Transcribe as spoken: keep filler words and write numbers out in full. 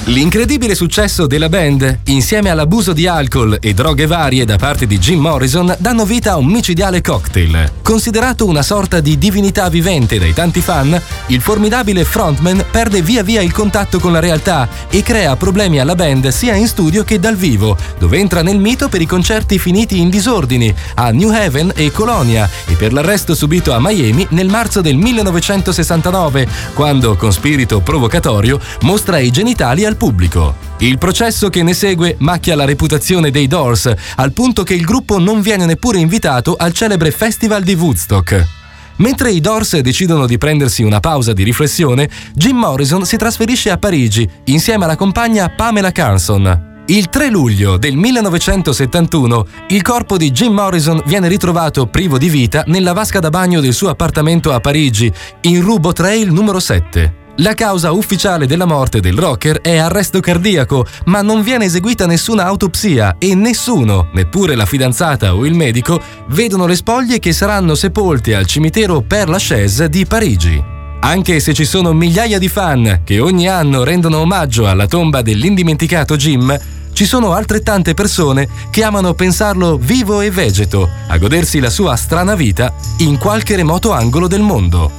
L'incredibile successo della band, insieme all'abuso di alcol e droghe varie da parte di Jim Morrison, danno vita a un micidiale cocktail. Considerato una sorta di divinità vivente dai tanti fan, il formidabile frontman perde via via il contatto con la realtà e crea problemi alla band sia in studio che dal vivo, dove entra nel mito per i concerti finiti in disordini a New Haven e Colonia e per l'arresto subito a Miami nel marzo del millenovecentosessantanove, quando, con spirito provocatorio, mostra i genitali al pubblico. Il processo che ne segue macchia la reputazione dei Doors, al punto che il gruppo non viene neppure invitato al celebre festival di Woodstock. Mentre i Doors decidono di prendersi una pausa di riflessione, Jim Morrison si trasferisce a Parigi insieme alla compagna Pamela Carson. Il tre luglio del millenovecentosettantuno il corpo di Jim Morrison viene ritrovato privo di vita nella vasca da bagno del suo appartamento a Parigi, in Rue Beautrail numero sette. La causa ufficiale della morte del rocker è arresto cardiaco, ma non viene eseguita nessuna autopsia e nessuno, neppure la fidanzata o il medico, vedono le spoglie che saranno sepolte al cimitero Père Lachaise di Parigi. Anche se ci sono migliaia di fan che ogni anno rendono omaggio alla tomba dell'indimenticato Jim, ci sono altrettante persone che amano pensarlo vivo e vegeto, a godersi la sua strana vita in qualche remoto angolo del mondo.